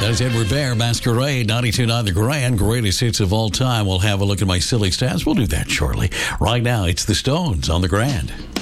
That's Edward Bear, Masquerade, 92.9 The Grand, greatest hits of all time. We'll have a look at my silly stats. We'll do that shortly. Right now, it's the Stones on The Grand.